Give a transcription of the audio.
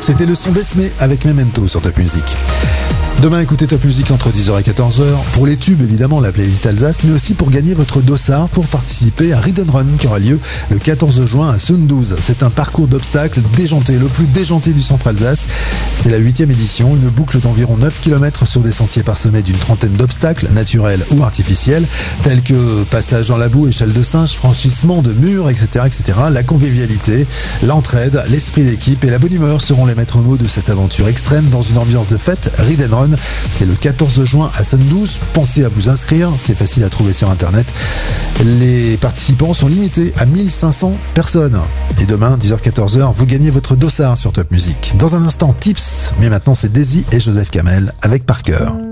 C'était le son d'Esme avec Memento sur Top Music. Demain, écoutez Top Music entre 10h et 14h. Pour les tubes, évidemment, la playlist Alsace, mais aussi pour gagner votre dossard pour participer à Ride Run qui aura lieu le 14 juin à Sundouze. C'est un parcours d'obstacles déjanté, le plus déjanté du centre Alsace. C'est la 8e édition, une boucle d'environ 9 km sur des sentiers parsemés d'une trentaine d'obstacles, naturels ou artificiels, tels que passage dans la boue, échelle de singe, franchissement de murs, etc., etc. La convivialité, l'entraide, l'esprit d'équipe et la bonne humeur seront les maîtres mots de cette aventure extrême dans une ambiance de fête. Ride Run, c'est le 14 juin à Sundouze. Pensez à vous inscrire, c'est facile à trouver sur internet. Les participants sont limités à 1500 personnes. Et demain, 10h-14h, vous gagnez votre dossard sur Top Music. Dans un instant, tips, mais maintenant c'est Daisy et Joseph Kamel avec Par Cœur.